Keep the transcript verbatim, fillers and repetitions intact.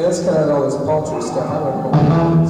that's kind of all this paltry stuff. I don't know.